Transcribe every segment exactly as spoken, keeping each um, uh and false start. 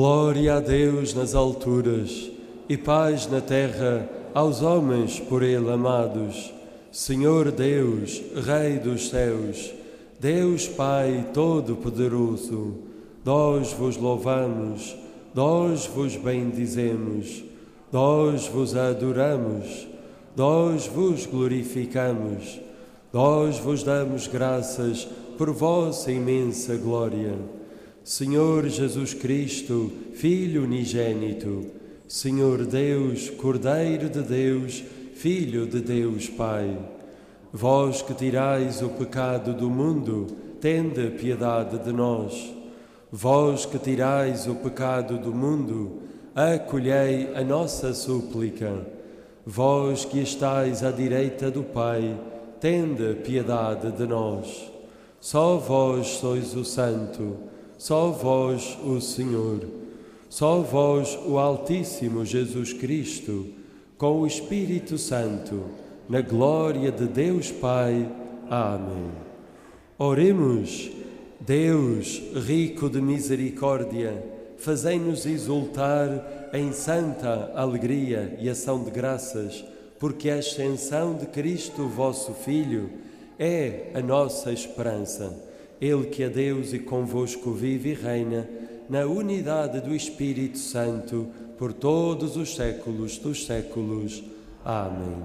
Glória a Deus nas alturas e paz na terra aos homens por Ele amados. Senhor Deus, Rei dos céus, Deus Pai Todo-Poderoso, nós vos louvamos, nós vos bendizemos, nós vos adoramos, nós vos glorificamos, nós vos damos graças por vossa imensa glória. Senhor Jesus Cristo, Filho unigênito, Senhor Deus, Cordeiro de Deus, Filho de Deus Pai, vós que tirais o pecado do mundo, tende piedade de nós. Vós que tirais o pecado do mundo, acolhei a nossa súplica. Vós que estais à direita do Pai, tende piedade de nós. Só vós sois o Santo, só vós o Senhor, só vós o Altíssimo Jesus Cristo, com o Espírito Santo, na glória de Deus Pai. Amém. Oremos. Deus, rico de misericórdia, fazei-nos exultar em santa alegria e ação de graças, porque a ascensão de Cristo, vosso Filho, é a nossa esperança. Ele que é Deus e convosco vive e reina, na unidade do Espírito Santo, por todos os séculos dos séculos. Amém.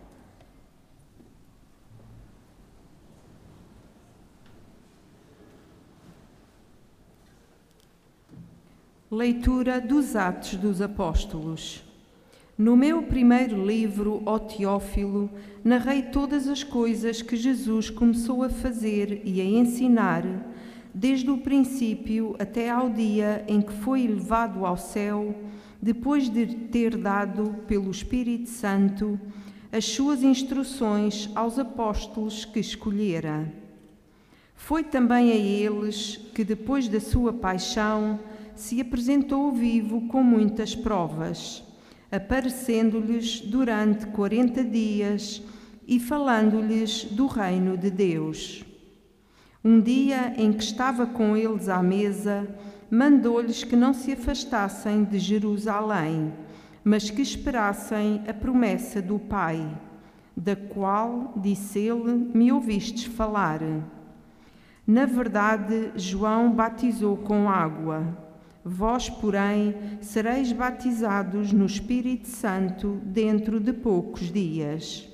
Leitura dos Atos dos Apóstolos. No meu primeiro livro, ó Teófilo, narrei todas as coisas que Jesus começou a fazer e a ensinar, desde o princípio até ao dia em que foi elevado ao céu, depois de ter dado pelo Espírito Santo as suas instruções aos apóstolos que escolhera. Foi também a eles que, depois da sua paixão, se apresentou vivo com muitas provas, aparecendo-lhes durante quarenta dias e falando-lhes do reino de Deus. Um dia em que estava com eles à mesa, mandou-lhes que não se afastassem de Jerusalém, mas que esperassem a promessa do Pai, da qual, disse ele, me ouvistes falar. Na verdade, João batizou com água. Vós, porém, sereis batizados no Espírito Santo dentro de poucos dias.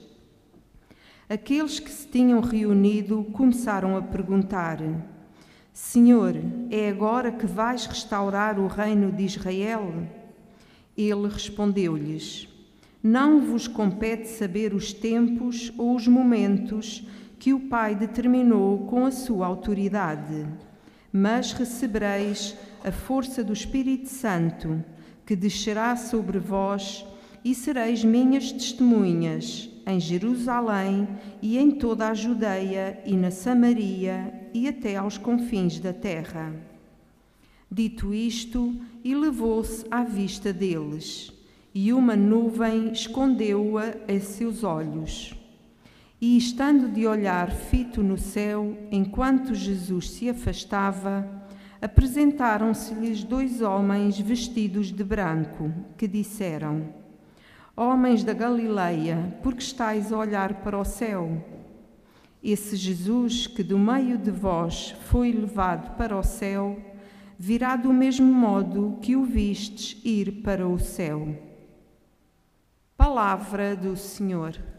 Aqueles que se tinham reunido começaram a perguntar: Senhor, é agora que vais restaurar o reino de Israel? Ele respondeu-lhes: Não vos compete saber os tempos ou os momentos que o Pai determinou com a sua autoridade, mas recebereis a força do Espírito Santo, que descerá sobre vós, e sereis minhas testemunhas em Jerusalém e em toda a Judeia e na Samaria e até aos confins da terra. Dito isto, elevou-se à vista deles, e uma nuvem escondeu-a a seus olhos. E, estando de olhar fito no céu, enquanto Jesus se afastava, apresentaram-se-lhes dois homens vestidos de branco, que disseram: Homens da Galileia, por que estáis a olhar para o céu? Esse Jesus, que do meio de vós foi levado para o céu, virá do mesmo modo que o vistes ir para o céu. Palavra do Senhor.